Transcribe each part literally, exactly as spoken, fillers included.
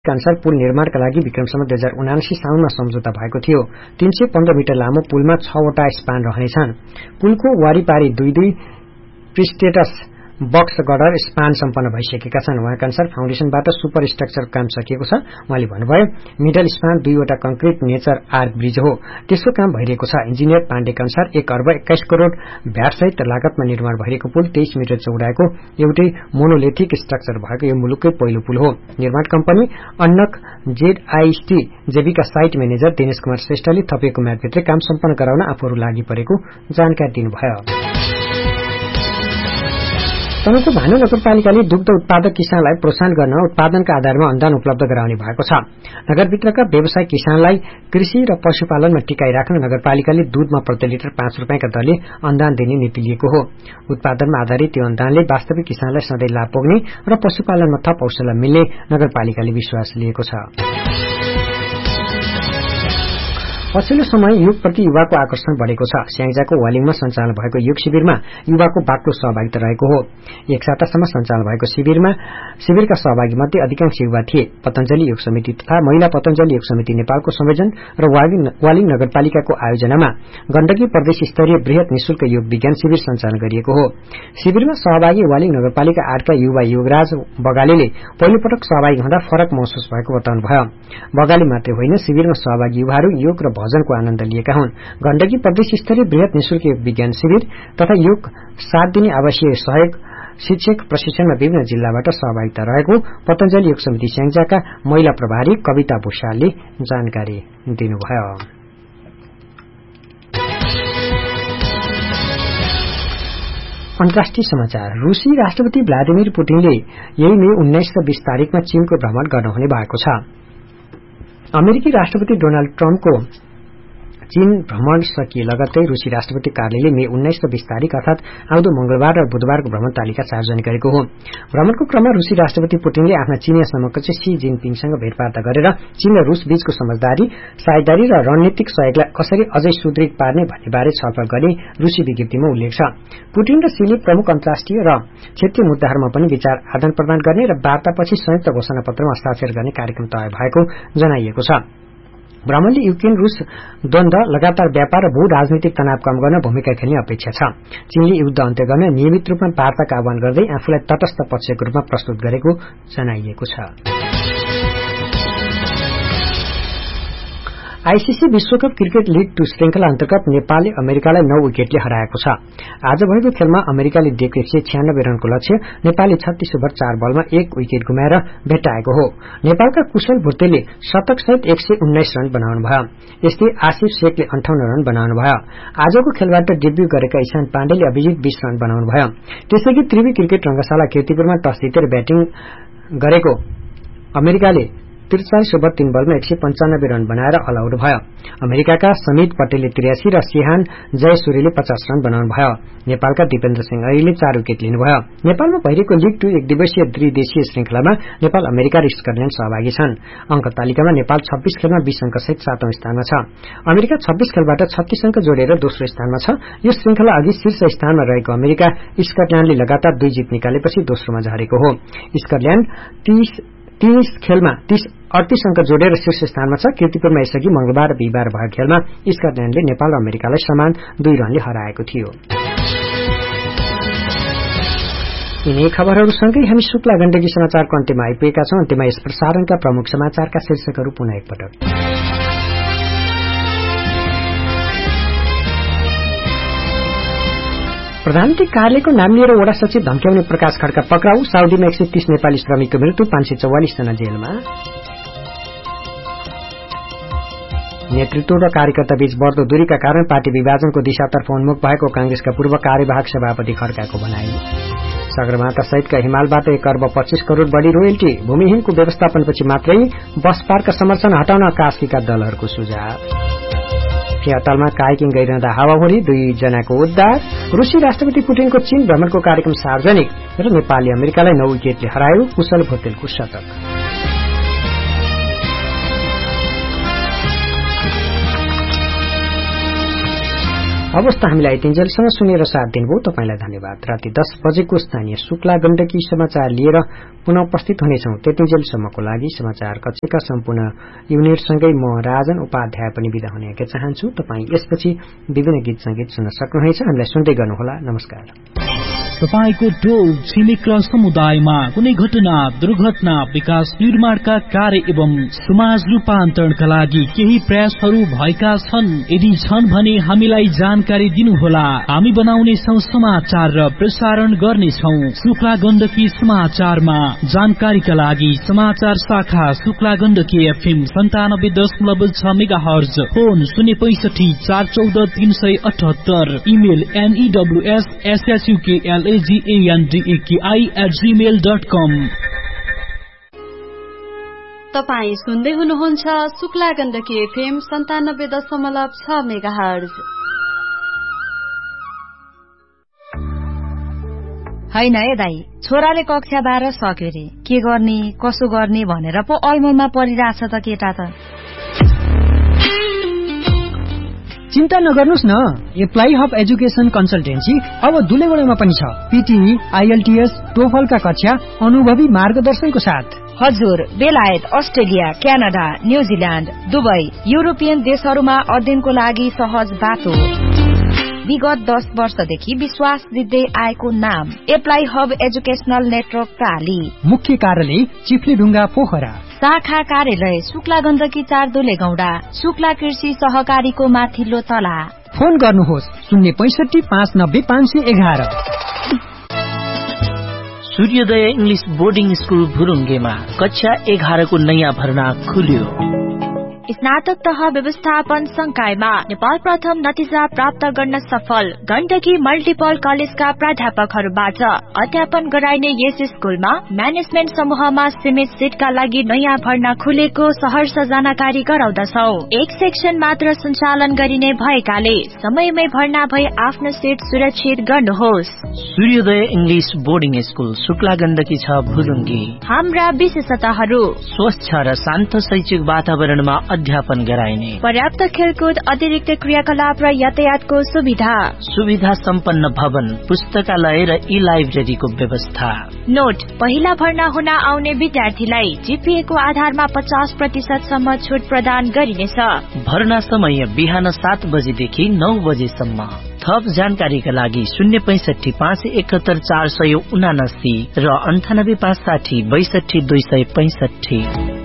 अनुसार पुल निर्माणका लागि विक्रमसम्म दुई हजार उनासी साउनमा सम्झौता भएको थियो। तीन सय पन्ध्र मिटर लामो पुलमा छवटा स्पान रहनेछन्। पुलको वारिपारी दुई दुई प्रिस्टेटस बक्स गर्डर स्पान सम्पन्न भइसकेका छन्। उहाँका अनुसार फाउन्डेशनबाट सुपर स्ट्रक्चर काम सकिएको छ। उहाँले भन्नुभयो, मिडल स्पान दुईवटा कंक्रिट नेचर आर्क ब्रिज हो, त्यसको काम भइरहेको छ। इन्जिनियर पाण्डेका अनुसार एक अर्ब एक्काइस करोड़ भ्याटसहित लागतमा निर्माण भइरहेको पुल तेइस मिटर चौडाएको एउटै मोनोलिथिक स्ट्रक्चर भएको यो मुलुककै पहिलो पुल हो। निर्माण कम्पनी अन्नक जेडआईटी जेबीका साइट म्यानेजर दिनेश कुमार श्रेष्ठले थपिएको म्यादभित्रै काम सम्पन्न गराउन आफूहरू लागि परेको जानकारी दिनुभयो। तनहुँको भानु नगरपालिकाले दुग्ध उत्पादक किसानलाई प्रोत्साहन गर्न उत्पादनका आधारमा अनुदान उपलब्ध गराउने भएको छ। नगरभित्रका व्यवसाय किसानलाई कृषि र पशुपालनमा टिकाइ राख्न नगरपालिकाले दूधमा प्रति लिटर पाँच रुपियाँका दरले अनुदान दिने नीति लिएको हो। उत्पादनमा आधारित यो अनुदानले वास्तविक किसानलाई सधैँ लाभ पुग्ने र पशुपालनमा थप हौसला मिल्ने नगरपालिकाले विश्वास लिएको छ। पछिल्लो समय योगप्रति युवाको आकर्षण बढ़ेको छ। स्याङ्जाको वालिङमा सञ्चालन भएको योग शिविरमा युवाको बाक्लो सहभागिता रहेको हो। एक सातासम्म सञ्चालन भएको शिविरमा शिविरका सहभागी मध्ये अधिकांश युवा थिए। पतञ्जलि योग समिति तथा महिला पतञ्जलि योग समिति नेपालको संयोजन र वालिङ नगरपालिकाको आयोजनामा गण्डकी प्रदेश स्तरीय वृहत निशुल्क योग विज्ञान शिविर सञ्चालन गरिएको हो। शिविरमा सहभागी वालिङ नगरपालिका आठका युवा योगराज बगालेले पहिलो पटक सहभागी हुँदा फरक महसुस भएको बताउनुभयो। बगाले मात्रै होइन, शिविरमा सहभागी युवाहरू योग र भजनको आनन्द लिएका हुन्। गण्डकी प्रदेश स्तरीय वृहत निशुल्क योग विज्ञान शिविर तथा योग सात दिने आवासीय सहयोग शिक्षक प्रशिक्षणमा विभिन्न जिल्लाबाट सहभागिता रहेको पतञ्जलि योग समिति स्याङ्जाका महिला प्रभारी कविता भूषालले जानकारी दिनुभयो। अन्तर्राष्ट्रिय समाचार। रूसी राष्ट्रपति भ्लादिमिर पुटिनले यही मे उन्नाइस र बीस तारिकमा चीनको भ्रमण गर्नुहुने भएको छ। अमेरिकी राष्ट्रपति डोनाल्ड ट्रम्पको चीन भ्रमण सकिए लगत्तै रूसी राष्ट्रपति कार्यालयले मे उन्नाइस र बीस तारिक अर्थात आउँदो मंगलबार र बुधबारको भ्रमण तालिका सार्वजनिक गरेको हो। भ्रमणको क्रममा रूसी राष्ट्रपति पुटिनले आफ्ना चीनिया समकक्ष सी जिनपिङसँग भेटवार्ता गरेर चीन र रूस बीचको समझदारी, साझेदारी र रणनीतिक सहयोगलाई कसरी अझै सुदृढ पार्ने भन्नेबारे छलफल गर्ने रूसी विज्ञप्तिमा उल्लेख छ। पुटिन र सीले प्रमुख अन्तर्राष्ट्रिय र क्षेत्रीय मुद्दाहरूमा पनि विचार आदान प्रदान गर्ने र वार्तापछि संयुक्त घोषणापत्रमा हस्ताक्षर गर्ने कार्यक्रम तय भएको जनाइएको छ। भ्रमणले युक्रेन रूस द्वन्द, लगातार व्यापार र भू राजनीतिक तनाव कम गर्न भूमिका खेल्ने अपेक्षा छ। चीनले युद्ध अन्त्य गर्न नियमित रूपमा वार्ताको आह्वान गर्दै आफूलाई तटस्थ पक्षको रूपमा प्रस्तुत गरेको जनाइएको छ। आईसीसी विश्वकप क्रिकेट लीग टू श्रृंखला अन्तर्गत नेपालले अमेरिकालाई नौ विकेटले हराएको छ। आज भएको खेलमा अमेरिकाले दिएको एक सय छ्यानब्बे रनको लक्ष्य नेपालले छत्तीस ओभर चार बलमा एक विकेट गुमाएर भेट्टाएको हो। नेपालका कुशल भुटेलले शतकसहित एक सय उन्नाइस रन बनाउनुभयो। यस्तै आसिफ शेखले अन्ठाउन्न रन बनाउनुभयो। आजको खेलबाट डेब्यू गरेका ईशान पाण्डेले अभिजित बीस रन बनाउनुभयो। त्यसैगरी त्रिवी क्रिकेट रंगशाला कीर्तिपुरमा टस जितेर ब्याटिङ गरेको अमेरिकाले त्रिचालिस ओभर तीन बलमा एक सय पञ्चानब्बे रन बनाएर अल आउट भयो। अमेरिकाका समित पटेलले त्रियासी र सिहान जयसूर्यले पचास रन बनाउनुभयो। नेपालका दिपेन्द्र सिंह ऐरीले चार विकेट लिनुभयो। नेपालमा भइरहेको लीग टू एक दिवसीय त्रिदेशीय श्रृंखलामा नेपाल, अमेरिका र स्कटल्याण्ड सहभागी छन्। अंक तालिकामा नेपाल छब्बीस खेलमा बीस अंकसहित सातौं स्थानमा छ। अमेरिका छब्बीस खेलबाट छत्तीस अंक जोडेर दोस्रो स्थानमा छ। यो श्रृंखला अघि शीर्ष स्थानमा रहेको अमेरिका स्कटल्याण्डले लगातार दुई जित निकालेपछि दोस्रोमा झरेको हो। स्कटल्याण्ड तीस तीस खेलमा तीस अडतीस अंक जोडेर शीर्ष स्थानमा छ। कीर्तिपुरमा यसअघि मंगलबार र बिहिबार भएको खेलमा स्कटल्याण्डले नेपाल र अमेरिकालाई समान दुई रनले हराएको थियो। यिनै खबरहरूसँगै हामी शुक्ला गण्डकी समाचारको अन्त्यमा आइपुगेका छौं। अन्त्यमा यस प्रसारणका प्रमुख समाचारका शीर्षकहरू पुनः एकपटक। प्रधानमन्त्री कार्यालयको नाम लिएर वडा सचिव धम्क्याउने प्रकाश खड्का पक्राउ। साउदीमा एक सय तीस नेपाली श्रमिकको मृत्यु, पाँच सय चौवालिस जना जेलमा। नेतृत्व र कार्यकर्ता बीच बढ़दो दूरीका कारण पार्टी विभाजनको दिशातर्फ उन्मुख भएको कांग्रेसका पूर्व कार्यवाहक सभापति खड्काको भनाई। सगरमाथा सहितका हिमालबाट एक अर्ब पच्चीस करोड़ बढ़ी रोयल्टी, भूमिहीनको व्यवस्थापनपछि मात्रै बस पार्कका समर्थन हटाउन कास्कीका दलहरूको सुझाव। फियातालमा काइकिङ गइरहँदा हावाहुरी, दुई जनाको उद्धार। रूसी राष्ट्रपति पुटिनको चीन भ्रमणको कार्यक्रम सार्वजनिक र नेपालले अमेरिकालाई नौ विकेटले हरायो, कुशल भुटेलको शतक। अवस्था हामीलाई तिनजेलसम्म सुनेर साथ दिनुभयो, तपाईलाई धन्यवाद। राति दस बजेको स्थानीय शुक्ला गण्डकी समाचार लिएर पुनः उपस्थित हुनेछौं। त्यतिन्जेलसम्मको लागि समाचार कक्षका सम्पूर्ण युनिटसँगै म राजन उपाध्याय पनि बिदा हुने चाहन्छु। तपाई यसपछि विभिन्न गीत संगीत सुन्न सक्नुहुनेछ। हामीलाई सुन्दै गर्नुहोला। नमस्कार। तपाईको टोल छिमेक र समुदायमा कुनै घटना, दुर्घटना, विकास निर्माणका कार्य एवं समाज रूपान्तरणका लागि केही प्रयासहरू भएका छन्? यदि छन् भने हामीलाई जानकारी दिनुहोला। हामी बनाउनेछौं समाचार र प्रसारण गर्नेछौं शुक्ला गण्डकी समाचारमा। जानकारीका लागि समाचार शाखा शुक्ला गण्डकी एफएम सन्तानब्बे दशमलव छ मेगा हर्ज, फोन शून्य पैंसठी चार चौध तीन सय अठहत्तर, इमेल एनईडब्ल्यूएस एसएसयूकेएल एजीएनडीएकेआई एट जीमेल डट कम। तपाई सुन्दै हुनुहुन्छ शुक्ला गण्डकी एफएम सन्तानब्बे दशमलव छ मेगा हर्ज। हैन है दाई, छोराले कक्षा बाह्र सक्यो रे, के गर्ने कसो गर्ने भनेर पो ऐमलमा परिरहेछ त केटा त। चिन्ता नगर्नुस् न, एप्लाई हब एजुकेशन कन्सल्टेन्सी अब दुलेगुडामा पनि छ। पीटीई, आईएलटीएस, टोफलका कक्षा अनुभवी मार्गदर्शनको साथ। हजुर, बेलायत, Australia, Canada, New Zealand, Dubai, European देशहरूमा अध्ययनको लागि सहज बाटो। विगत दस वर्षदेखि विश्वास दिँदै आएको नाम एप्लाई हब एजुकेशनल नेटवर्क प्राली। मुख्य कार्यालय चिफ्लीढुङ्गा पोखरा। शाखा कार्यालय शुक्ला गण्डकी चार दुलेगौडा, शुक्ला कृषि सहकारीको माथिल्लो तला। फोन गर्नुहोस् शून्य पैंसठी पाँच नब्बे पाँच सय एघार। सूर्योदय इंग्लिश बोर्डिङ स्कूल भुरुङ्गेमा कक्षा एघारको नयाँ भर्ना खुल्यो। स्नातक तह व्यवस्थापन संकायमा नेपाल प्रथम नतिजा प्राप्त गर्न सफल गण्डकी मल्टिपल कलेजका प्राध्यापकहरूबाट अध्यापन गराइने यस स्कूलमा म्यानेजमेन्ट समूहमा सीमित सीटका लागि नयाँ भर्ना खुलेको सहर्ष जानकारी गराउँदछौ। एक सेक्सन मात्र सञ्चालन गरिने भएकाले समयमै भर्ना भई आफ्नो सीट सुरक्षित गर्नुहोस्। सूर्योदय English boarding school Shukla Gandaki छ भुरुङ्गे। हाम्रा विशेषताहरू स्वच्छ र शान्त शैक्षिक वातावरणमा अध्यापन गराइने, पर्याप्त खेलकुद, अतिरिक्त क्रियाकलाप र यातायातको सुविधा, सुविधा सम्पन्न भवन, पुस्तकालय र ई लाइब्रेरीको व्यवस्था। नोट, पहिला भर्ना हुन आउने विद्यार्थीलाई जीपीए को आधारमा पचास प्रतिशत सम्म छुट प्रदान गरिनेछ। भर्ना समय बिहान सात बजेदेखि नौ बजेसम्म। थप जानकारीका लागि शून्य पैंसठी पाँच एकहत्तर चार सय उनासी र अन्ठानब्बे पाँच साठी बैसठी दुई सय पैंसठी।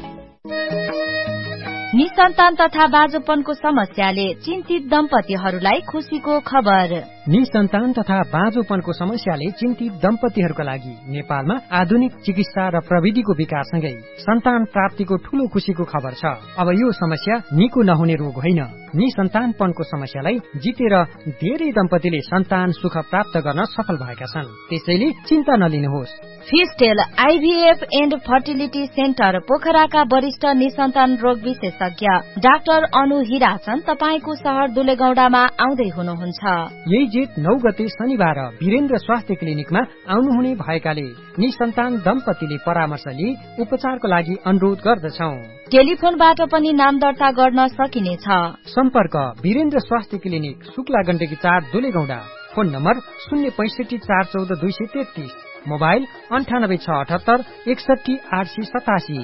निसन्तान तथा बाँझोपनको समस्याले चिन्तित दम्पतिहरूलाई खुशीको खबर। निसन्तान तथा बाँझोपनको समस्याले चिन्तित दम्पतिहरूका लागि नेपालमा आधुनिक चिकित्सा र प्रविधिको विकाससँगै सन्तान प्राप्तिको ठूलो खुशीको खबर छ। अब यो समस्या निको नहुने रोग होइन। निसन्तानपनको समस्यालाई जितेर धेरै दम्पतिले सन्तान सुख प्राप्त गर्न सफल भएका छन्। त्यसैले चिन्ता नलिनुहोस्। फिस्टेल आईभीएफ एन्ड फर्टिलिटी सेन्टर पोखराका वरिष्ठ निसन्तान रोग विशेषज्ञ डाक्टर अनु हिराचन तपाईको शहर दुलेगौडामा आउँदै हुनुहुन्छ। यही जेठ नौ गते शनिबार वीरेन्द्र स्वास्थ्य क्लिनिकमा आउनुहुने भएकाले निसन्तान दम्पतिले परामर्श लिई उपचारको लागि अनुरोध गर्दछौ। टेलिफोनबाट पनि नाम दर्ता गर्न सकिनेछ। सम्पर्क वीरेन्द्र स्वास्थ्य क्लिनिक शुक्ला गण्डकी चार दुलेगौडा। फोन नम्बर शून्य पैंसठी चार चौध दुई सय तेत्तीस, मोबाइल अन्ठानब्बे छ अठहत्तर एकसठी आठ सय सतासी।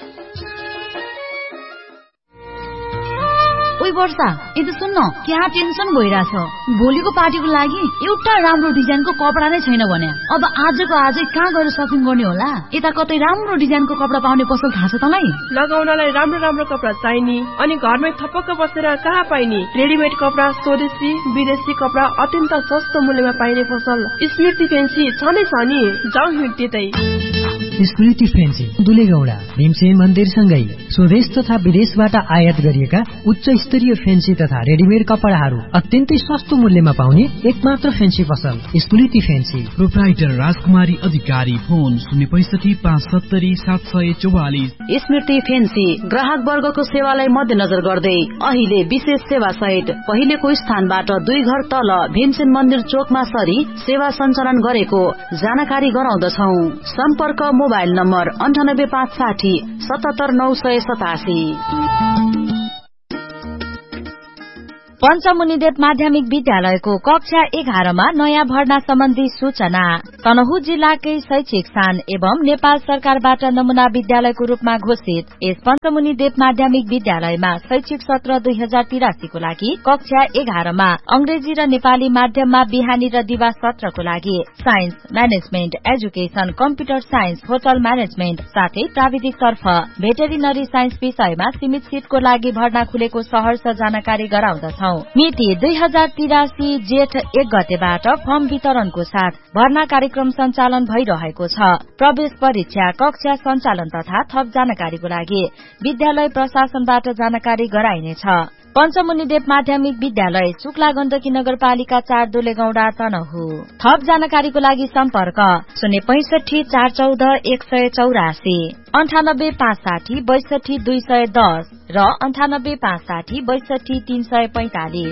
ओइ वर्षा, यदि सुन्न, क्या टेन्सन भइरहेछ। भोलिको पार्टीको लागि एउटा राम्रो डिजाइनको कपडा नै छैन भने अब आजको आजै कहाँ गएर सपिङ गर्ने होला? यता कतै राम्रो डिजाइनको कपडा पाउने पसल थाहा छ तँलाई? लगाउनलाई राम्रो राम्रो कपडा चाहिने अनि घरमै थपक्क बसेर कहाँ पाइने? रेडिमेड कपडा, स्वदेशी विदेशी कपडा अत्यन्त सस्तो मूल्यमा पाइने पसल स्मृति फेन्सी छनै छ नि। जाउँ हिँड्ते तै। स्मृति फेन्सी दुलेगौडा भीमसेन मन्दिरसँगै स्वदेश तथा विदेशबाट आयात गरिएका उच्च स्तरीय फेन्सी तथा रेडिमेड कपडाहरू अत्यन्तै सस्तो मूल्यमा पाउने एकमात्र फेन्सी पसल स्मृति फेन्सी। प्रोप्राइटर राजकुमारी अधिकारी। फोन शून्य पैंसठी पाँच सत्तरी सात सय चौवालिस। स्मृति फेन्सी ग्राहक वर्गको सेवालाई मध्यनजर गर्दै अहिले विशेष सेवा सहित पहिलेको स्थानबाट दुई घर तल भीमसेन मन्दिर चोकमा सरी सेवा सञ्चालन गरेको जानकारी गराउँदछौ। सम्पर्क मोबाइल नम्बर अन्ठानब्बे पाँच साठी सतहत्तर नौ सय सतासी। पञ्चमुनिदेव माध्यमिक विद्यालयको कक्षा एघारमा नयाँ भर्ना सम्बन्धी सूचना। तनहुँ जिल्लाकै शैक्षिक स्थान एवं नेपाल सरकारबाट नमूना विद्यालयको रूपमा घोषित यस पञ्चमुनिदेव माध्यमिक विद्यालयमा शैक्षिक सत्र दुई हजार तिरासीको लागि कक्षा एघारमा अंग्रेजी र नेपाली माध्यममा बिहानी र दिवा सत्रको लागि science, management, education, computer science, hotel management साथै प्राविधिक तर्फ भेटेरिनरी साइन्स विषयमा सीमित सीटको लागि भर्ना खुलेको सहर्ष जानकारी गराउँदछौ। मिति दुई हजार तिरासी जेठ एक गतेबाट फर्म वितरणको साथ भर्ना कार्यक्रम सञ्चालन भइरहेको छ। प्रवेश परीक्षा, कक्षा सञ्चालन तथा थप जानकारीको लागि विद्यालय प्रशासनबाट जानकारी गराइनेछ। पञ्चमुनिदेव माध्यमिक विद्यालय शुक्ला गण्डकी नगरपालिका चार दुलेगौडा तनहुँ। थप जानकारीको लागि सम्पर्क शून्य पैंसठी चार चौध एक सय चौरासी अन्ठानब्बे पाँच साठी बैसठी दुई सय दस र अन्ठानब्बे पाँच साठी बैसठी तीन सय पैंतालिस।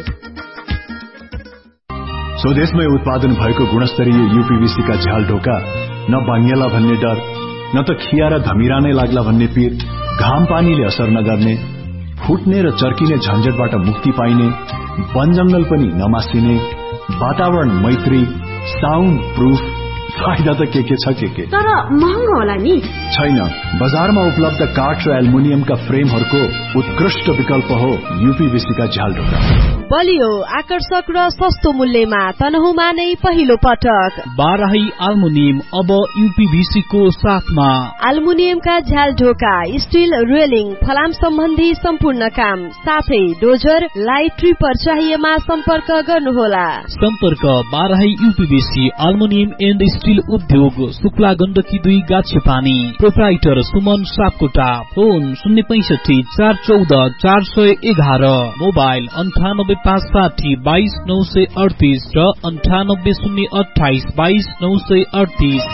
स्वदेशमै उत्पादन भएको गुणस्तरीय यूपीवीसी का झ्याल ढोका न भाङ्गेला भन्ने डर, न त खिया र धमिरा नै लाग्ला भन्ने पीर, घाम पानीले असर नगर्ने, फुट्ने र चर्किने झन्झटबाट मुक्ति पाइने, वन जंगल पनि नमासिने, वातावरण मैत्री, साउन्ड प्रूफ, फाइदा त के के छ के के तर महँगो होला नि? छैन, बजारमा उपलब्ध काठ र एल्युमिनियमका फ्रेमहरूको उत्कृष्ट विकल्प हो यूपीवीसी का झ्याल ढोका। बलियो, आकर्षक र सस्तो मूल्यमा तनहुँमा नै पहिलो पटक बाराही एल्युमिनियम अब यूपीवीसी को साथमा। एल्युमिनियमका झ्याल ढोका, स्टील रेलिङ, फलाम सम्बन्धी सम्पूर्ण काम साथै डोजर, लाइट ट्रिपर चाहिएमा सम्पर्क गर्नुहोला। सम्पर्क Barahi UPVC aluminium and steel उद्योग, शुक्ला गण्डकी दुई गाछेपानी। प्रोप्राइटर सुमन सापकोटा। फोन शून्य पैंसठी चार चौध चार सय एघार। मोबाइल अन्ठानब्बे पाँच साठी बाइस नौ सय अडतिस र अन्ठानब्बे शून्य अठाइस बाइस नौ सय अडतिस।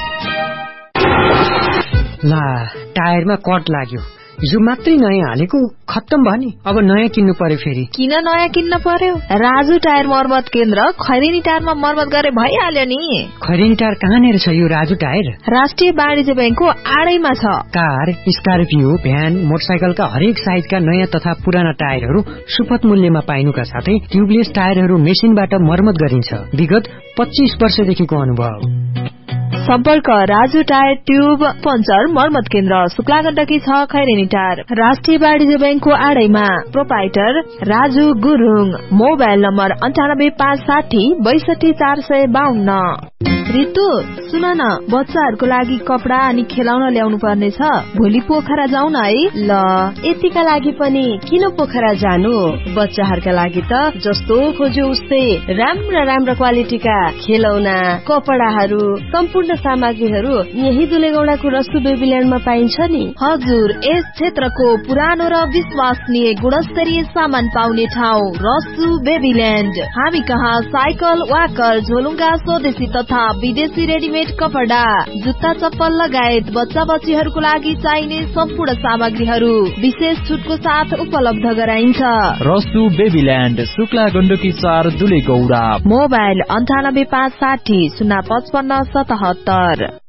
ला, टायरमा कट लाग्यो। हिजो मात्रै नयाँ हालेको खत्तम भयो नि, अब नयाँ किन्नु पर्यो फेरि। किन नयाँ किन्न पर्यो? राजु टायर मर्मत केन्द्र खैरेनी टायरमा मर्मत गरे भइहाल्यो नि। खैरेनी टायर कहाँनिर छ यो राजु टायर? राष्ट्रिय वाणिज्य बैंकको आडैमा छ। कार, स्कर्पियो, भ्यान, मोटरसाइकलका हरेक साइजका नयाँ तथा पुराना टायरहरू सुपथ मूल्यमा पाइनुका साथै ट्युबलेस टायरहरू मेसिनबाट मर्मत गरिन्छ। विगत पच्चीस वर्षदेखिको अनुभव। सम्पर्क राजु टायर ट्युब पञ्चर मर्मत केन्द्र, शुक्ला गण्डकी छ, खैरेनी टायर, राष्ट्रिय वाणिज्य बैंकको आडैमा। Proprietor Raju Gurung. Mobile number अन्ठानब्बे पाँच साठी बैसठी चार सय बाहन्न। रितु सुन न, बच्चाहरूको लागि कपडा अनि खेलाउन ल्याउनु पर्ने छ। भोलि पोखरा जाउँ न है? ल, यतिका लागि पनि किन पोखरा जानु? बच्चाहरूका लागि त जस्तो खोज्यो उस्तै राम्रा राम्रा क्वालिटीका खेलौना, कपडाहरू, सम्पूर्ण सामग्रीहरू यही दुलेगौडाको रसु बेबील्यान्डमा पाइन्छ नि। हजुर, यस क्षेत्रको पुरानो र विश्वसनीय गुणस्तरीय सामान पाउने ठाउँ रसु बेबील्यान्ड। हामी कहाँ साइकल, वाकर, झोलुङ्गा, स्वदेशी तथा विदेशी रेडिमेड कपडा, जुत्ता, चप्पल लगायत बच्चा बच्चीहरूको लागि चाहिने सम्पूर्ण सामग्रीहरू विशेष छुटको साथ उपलब्ध गराइन्छ। रसु बेबील्यान्ड, शुक्ला गण्डकी चार दुलेगौडा। मोबाइल अन्ठानब्बे पाँच साठी शून्य पचपन्न सतहत्तर।